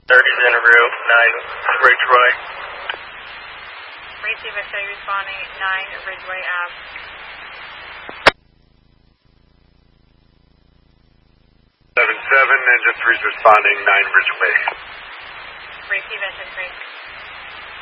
30's en route, 9 Ridgeway. Receive a show responding 9 Ridgeway Ave. 7-7, engine 3's responding 9 Ridgeway. Receive engine 3.